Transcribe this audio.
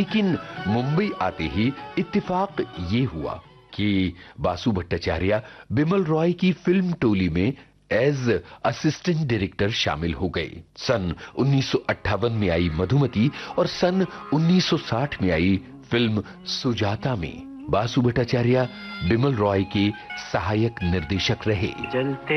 लेकिन मुंबई आते ही इत्तेफाक ये हुआ कि बासु भट्टाचार्य बिमल रॉय की फिल्म टोली में एज असिस्टेंट डायरेक्टर शामिल हो गए। सन 1958 में आई मधुमती और सन 1960 में आई फिल्म सुजाता में बासु भट्टाचार्य बिमल रॉय के सहायक निर्देशक रहे।